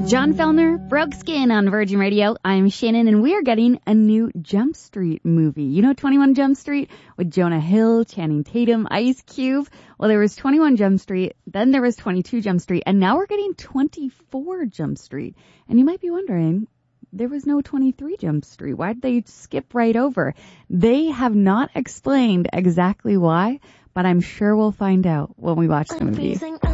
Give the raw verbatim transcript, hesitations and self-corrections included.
John Fellner, Broke Skin on Virgin Radio. I'm Shannon, and we are getting a new Jump Street movie. You know twenty-one Jump Street with Jonah Hill, Channing Tatum, Ice Cube? Well, there was twenty-one Jump Street, then there was twenty-two Jump Street, and now we're getting twenty-four Jump Street. And you might be wondering, there was no twenty-three Jump Street. Why did they skip right over? They have not explained exactly why, but I'm sure we'll find out when we watch the movie.